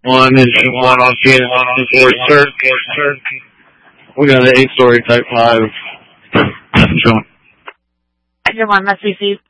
one and one on piano, one Turk. We got an 8-story Type 5. Engine 1, must receive.